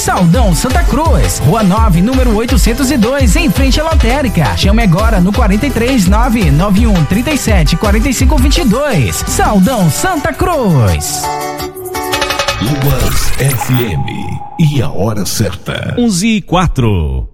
Saldão Santa Cruz, Rua 9, número 802, em frente à lotérica. Chame agora no 43 991 37 45 22. Saldão Santa Cruz. Luas FM e a hora certa. 11:04.